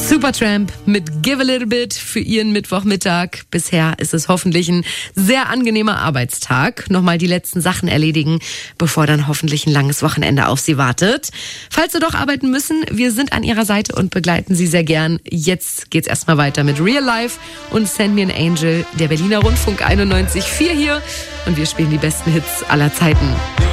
Supertramp mit Give a Little Bit für Ihren Mittwochmittag. Bisher ist es hoffentlich ein sehr angenehmer Arbeitstag. Nochmal die letzten Sachen erledigen, bevor dann hoffentlich ein langes Wochenende auf Sie wartet. Falls Sie doch arbeiten müssen, wir sind an Ihrer Seite und begleiten Sie sehr gern. Jetzt geht's erstmal weiter mit Real Life und Send Me an Angel, der Berliner Rundfunk 91.4 hier. Und wir spielen die besten Hits aller Zeiten.